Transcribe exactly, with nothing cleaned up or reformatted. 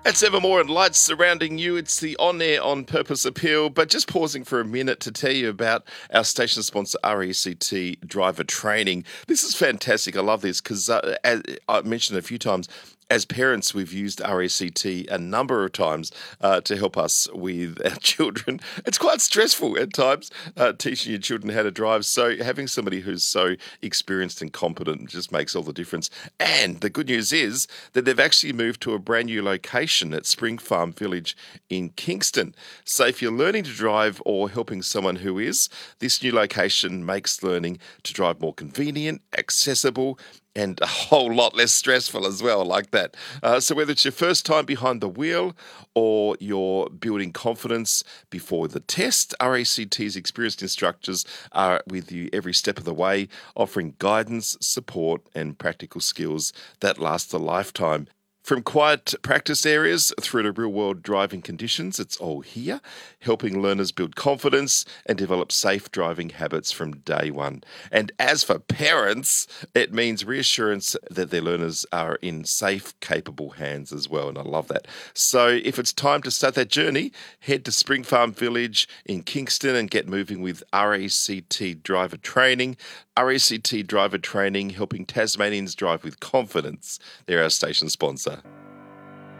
It's Evermore and lights surrounding you. It's the On Air On Purpose appeal, but just pausing for a minute to tell you about our station sponsor, R E C T Driver Training. This is fantastic. I love this because, uh, as I've mentioned a few times, as parents, we've used R E C T a number of times uh, to help us with our children. It's quite stressful at times, uh, teaching your children how to drive. So having somebody who's so experienced and competent just makes all the difference. And the good news is that they've actually moved to a brand new location at Spring Farm Village in Kingston. So if you're learning to drive or helping someone who is, this new location makes learning to drive more convenient, accessible, and a whole lot less stressful as well, like that. Uh, so whether it's your first time behind the wheel or you're building confidence before the test, R A C T's experienced instructors are with you every step of the way, offering guidance, support, and practical skills that last a lifetime. From quiet practice areas through to real-world driving conditions, it's all here, helping learners build confidence and develop safe driving habits from day one. And as for parents, it means reassurance that their learners are in safe, capable hands as well, and I love that. So if it's time to start that journey, head to Spring Farm Village in Kingston and get moving with R A C T Driver Training. R A C T Driver Training, helping Tasmanians drive with confidence. They're our station sponsor.